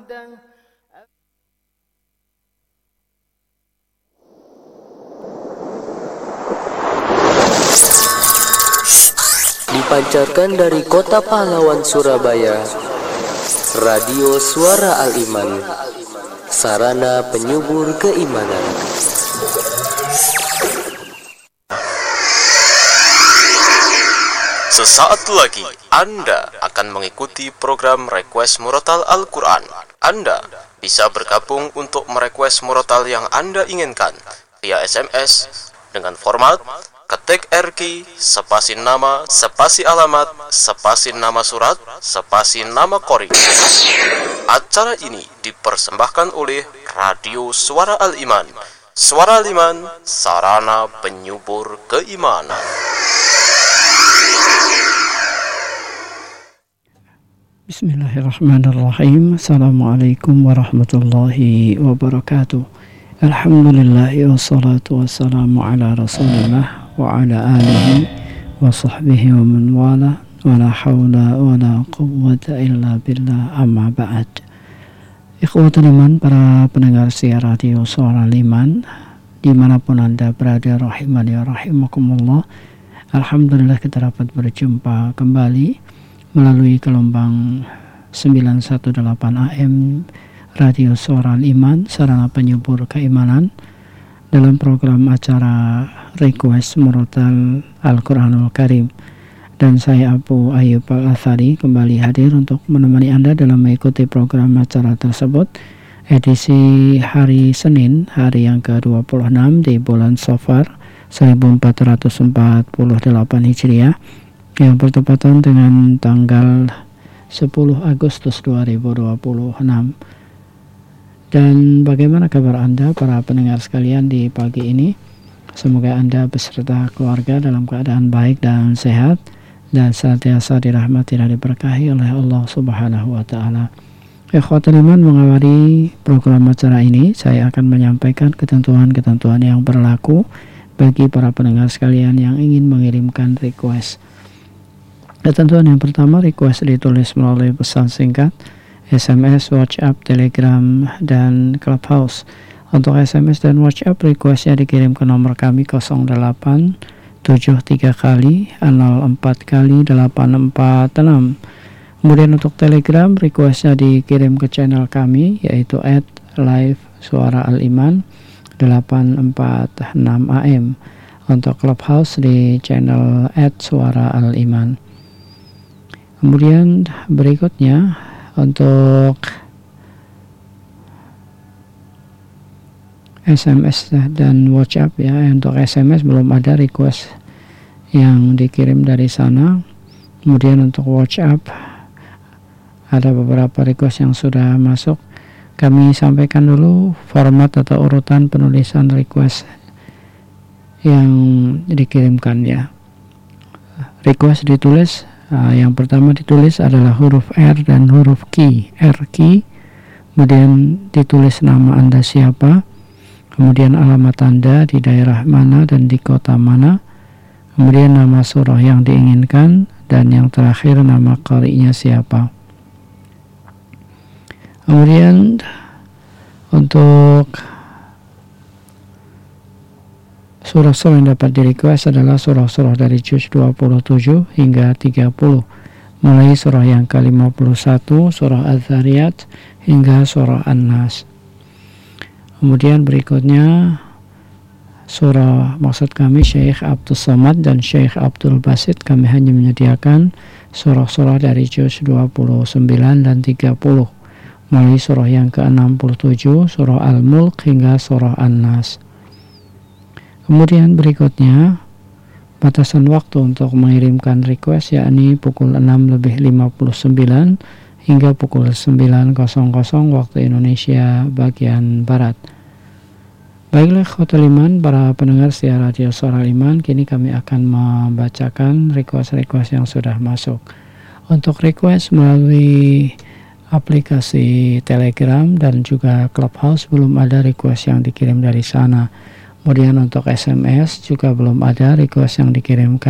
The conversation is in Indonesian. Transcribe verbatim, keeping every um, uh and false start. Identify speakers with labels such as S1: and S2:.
S1: Dipancarkan dari kota pahlawan Surabaya, Radio Suara Al-Iman, sarana penyubur keimanan.
S2: Sesaat lagi Anda akan mengikuti program Request Murotal Al-Quran. Anda bisa bergabung untuk merequest murotal yang Anda inginkan via S M S dengan format ketik R Q, spasi nama, spasi alamat, spasi nama surat, spasi nama qori. Acara ini dipersembahkan oleh Radio Suara Al-Iman. Suara Al-Iman, sarana penyubur keimanan.
S3: Bismillahirrahmanirrahim. Assalamualaikum warahmatullahi wabarakatuh. Alhamdulillahi wassalatu wassalamu ala rasulillah wa ala alihi wa sahbihi wa man wala wa la hawla wa la quwwata illa billah, amma ba'd. Ikhwatul iman, para pendengar siar Radio Suara Al-Iman dimanapun Anda berada, rahimani wa rahimakumullah. Alhamdulillah kita dapat berjumpa kembali melalui gelombang sembilan satu delapan A M Radio Suara Al-Iman, sarana penyubur keimanan, dalam program acara Request Murotal Al-Quranul Karim. Dan saya Abu Ayyub Al-Athari kembali hadir untuk menemani Anda dalam mengikuti program acara tersebut, edisi hari Senin, hari yang ke dua puluh enam di bulan Safar seribu empat ratus empat puluh delapan Hijriah, yang bertepatan dengan tanggal sepuluh Agustus dua ribu dua puluh enam. Dan bagaimana kabar Anda para pendengar sekalian di pagi ini? Semoga Anda beserta keluarga dalam keadaan baik dan sehat, dan senantiasa dirahmati dan diberkahi oleh Allah Subhanahu wa taala. Ikhwatul iman, mengawali program acara ini, saya akan menyampaikan ketentuan-ketentuan yang berlaku bagi para pendengar sekalian yang ingin mengirimkan request. Ketentuan yang pertama, request ditulis melalui pesan singkat, S M S, WhatsApp, Telegram, dan Clubhouse. Untuk S M S dan WhatsApp, requestnya dikirim ke nomor kami nol delapan tujuh tiga kali nol empat kali delapan empat enam. Kemudian untuk Telegram, requestnya dikirim ke channel kami, yaitu at live suara al-iman delapan empat enam A M. Untuk Clubhouse di channel at suara al-iman. Kemudian berikutnya untuk S M S dan WhatsApp, ya, untuk S M S belum ada request yang dikirim dari sana. Kemudian untuk WhatsApp ada beberapa request yang sudah masuk. Kami sampaikan dulu format atau urutan penulisan request yang dikirimkan, ya. Request ditulis, uh, yang pertama ditulis adalah huruf R dan huruf Q, R Q. Kemudian ditulis nama Anda siapa, kemudian alamat Anda di daerah mana dan di kota mana, kemudian nama surah yang diinginkan, dan yang terakhir nama qari'nya siapa. Kemudian untuk surah-surah yang dapat di-request adalah surah-surah dari juz dua puluh tujuh hingga tiga puluh, mulai surah yang ke lima puluh satu, surah Az-Zariyat, hingga surah An-Nas. Kemudian berikutnya surah, maksud kami Syekh Abdul Somad dan Syekh Abdul Basit, kami hanya menyediakan surah-surah dari juz dua puluh sembilan dan tiga puluh, mulai surah yang ke enam puluh tujuh, surah Al-Mulk, hingga surah An-Nas. Kemudian berikutnya batasan waktu untuk mengirimkan request, yakni pukul enam lebih lima puluh sembilan hingga pukul sembilan waktu Indonesia bagian Barat. Baiklah ikhwatul iman, para pendengar siar Radio Suara Al-Iman, kini kami akan membacakan request-request yang sudah masuk. Untuk request melalui aplikasi Telegram dan juga Clubhouse belum ada request yang dikirim dari sana. Kemudian untuk S M S juga belum ada request yang dikirimkan